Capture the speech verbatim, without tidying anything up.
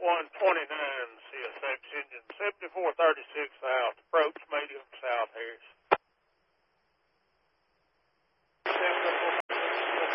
one twenty-nine C S X engine, seventy-four thirty-six south approach.